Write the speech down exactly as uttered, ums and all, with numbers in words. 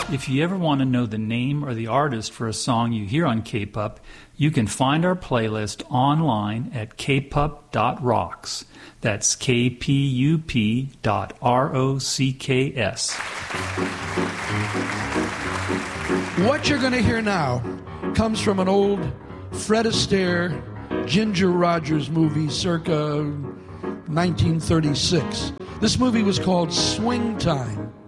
If you ever want to know the name or the artist for a song you hear on K-Pup, you can find our playlist online at k pup dot rocks. That's K P U P dot R O C K S. What you're going to hear now comes from an old Fred Astaire, Ginger Rogers movie circa nineteen thirty-six. This movie was called Swing Time.